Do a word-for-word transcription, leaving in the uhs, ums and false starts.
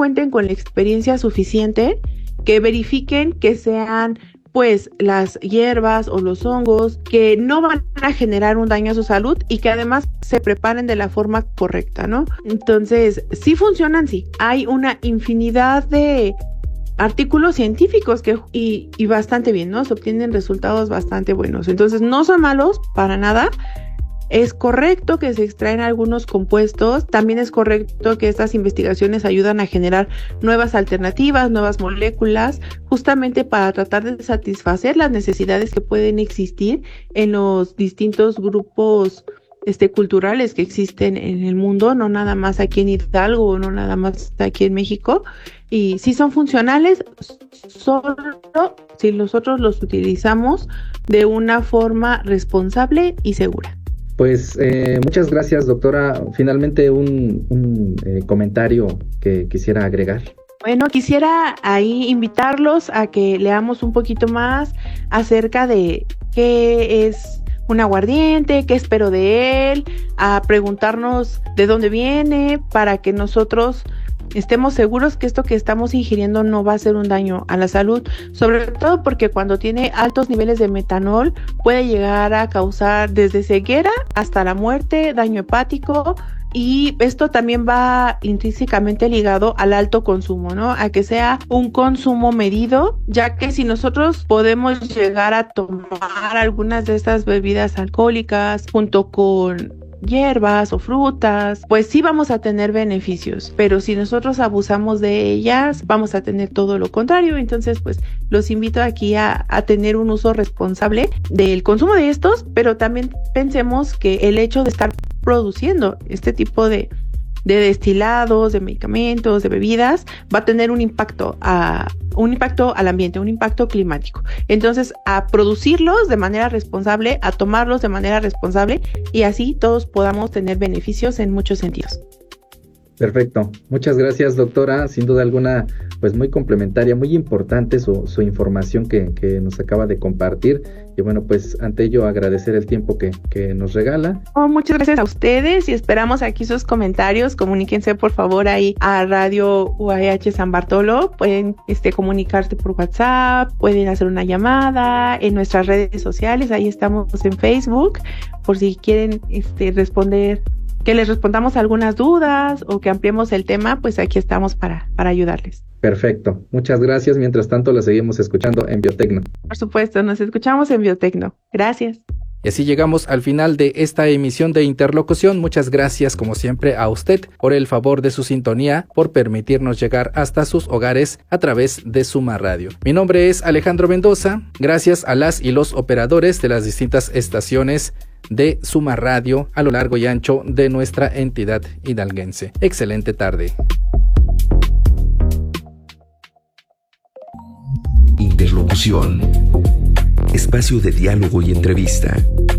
cuenten con la experiencia suficiente, que verifiquen que sean pues las hierbas o los hongos que no van a generar un daño a su salud y que además se preparen de la forma correcta, ¿no? Entonces, sí funcionan, sí. Hay una infinidad de artículos científicos que y, y bastante bien, ¿no? Se obtienen resultados bastante buenos. Entonces, no son malos para nada. Es correcto que se extraen algunos compuestos, también es correcto que estas investigaciones ayudan a generar nuevas alternativas, nuevas moléculas, justamente para tratar de satisfacer las necesidades que pueden existir en los distintos grupos este, culturales que existen en el mundo, no nada más aquí en Hidalgo, no nada más aquí en México, y sí son funcionales, solo si nosotros los utilizamos de una forma responsable y segura. Pues eh, muchas gracias, doctora. Finalmente un, un eh, comentario que quisiera agregar. Bueno, quisiera ahí invitarlos a que leamos un poquito más acerca de qué es un aguardiente, qué espero de él, a preguntarnos de dónde viene, para que nosotros estemos seguros que esto que estamos ingiriendo no va a hacer un daño a la salud, sobre todo porque cuando tiene altos niveles de metanol puede llegar a causar desde ceguera hasta la muerte, daño hepático, y esto también va intrínsecamente ligado al alto consumo, ¿no? A que sea un consumo medido, ya que si nosotros podemos llegar a tomar algunas de estas bebidas alcohólicas junto con hierbas o frutas, pues sí vamos a tener beneficios, pero si nosotros abusamos de ellas, vamos a tener todo lo contrario. Entonces, pues los invito aquí a, a tener un uso responsable del consumo de estos, pero también pensemos que el hecho de estar produciendo este tipo de de destilados, de medicamentos, de bebidas, va a tener un impacto a un impacto al ambiente, un impacto climático. Entonces, a producirlos de manera responsable, a tomarlos de manera responsable, y así todos podamos tener beneficios en muchos sentidos. Perfecto. Muchas gracias, doctora. Sin duda alguna, pues muy complementaria, muy importante su, su información que, que nos acaba de compartir. Y bueno, pues ante ello agradecer el tiempo que, que nos regala. Oh, muchas gracias a ustedes y esperamos aquí sus comentarios. Comuníquense por favor ahí a Radio U A H San Bartolo. Pueden este, comunicarse por WhatsApp, pueden hacer una llamada en nuestras redes sociales. Ahí estamos en Facebook por si quieren este, responder, que les respondamos algunas dudas o que ampliemos el tema, pues aquí estamos para, para ayudarles. Perfecto. Muchas gracias. Mientras tanto, la seguimos escuchando en Biotecno. Por supuesto, nos escuchamos en Biotecno. Gracias. Y así llegamos al final de esta emisión de Interlocución. Muchas gracias, como siempre, a usted por el favor de su sintonía, por permitirnos llegar hasta sus hogares a través de Suma Radio. Mi nombre es Alejandro Mendoza. Gracias a las y los operadores de las distintas estaciones de Suma Radio a lo largo y ancho de nuestra entidad hidalguense. Excelente tarde. Interlocución. Espacio de diálogo y entrevista.